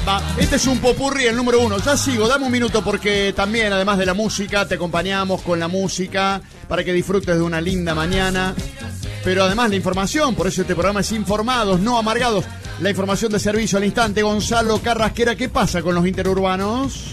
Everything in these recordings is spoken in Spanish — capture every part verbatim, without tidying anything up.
Va, este es un popurrí, el número uno. Ya sigo, dame un minuto porque también, además de la música, te acompañamos con la música para que disfrutes de una linda mañana. Pero además la información, por eso este programa es Informados, no Amargados. La información de servicio al instante. Gonzalo Carrasquera, ¿qué pasa con los interurbanos?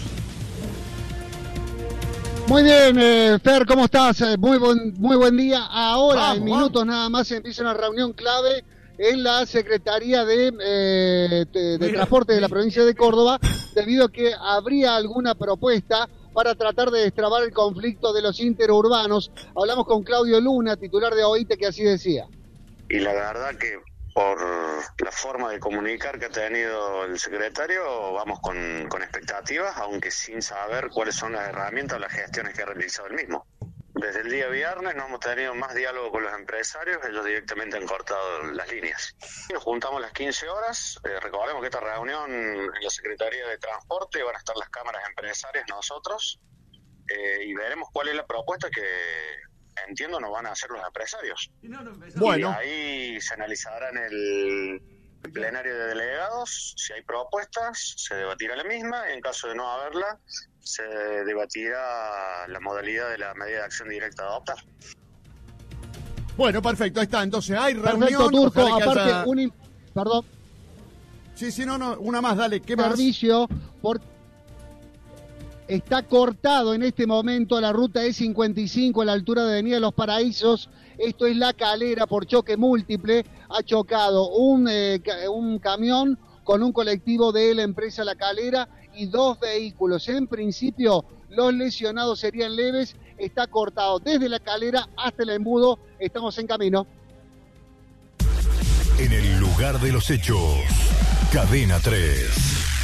Muy bien, eh, Fer, ¿cómo estás? Eh, muy, buen, muy buen día. Ahora, vamos, en minutos vamos. Nada más, empieza una reunión clave en la Secretaría de, eh, de, de Transporte de la provincia de Córdoba, debido a que habría alguna propuesta para tratar de destrabar el conflicto de los interurbanos. Hablamos con Claudio Luna, titular de O I T E, que así decía. Y la verdad que por la forma de comunicar que ha tenido el secretario, vamos con, con expectativas, aunque sin saber cuáles son las herramientas o las gestiones que ha realizado el mismo. Desde el día viernes no hemos tenido más diálogo con los empresarios, ellos directamente han cortado las líneas. Nos juntamos a las quince horas, eh, recordemos que esta reunión en la Secretaría de Transporte van a estar las cámaras empresarias, nosotros, eh, y veremos cuál es la propuesta que entiendo nos van a hacer los empresarios. Bueno. Y ahí se analizará en el plenario de delegados, si hay propuestas, se debatirá la misma, y en caso de no haberla, se debatirá la modalidad de la medida de acción directa a adoptar. Bueno, perfecto, ahí está. Entonces hay reunión. Perfecto, Turco, aparte, haya... un... Perdón. Sí, sí, no, no, una más, dale, ¿qué más? Servicio, por... Está cortado en este momento la ruta E cincuenta y cinco a la altura de Avenida Los Paraísos. Esto es La Calera, por choque múltiple. Ha chocado un, eh, un camión con un colectivo de la empresa La Calera y dos vehículos. En principio, los lesionados serían leves. Está cortado desde La Calera hasta el embudo. Estamos en camino. En el lugar de los hechos, Cadena tres.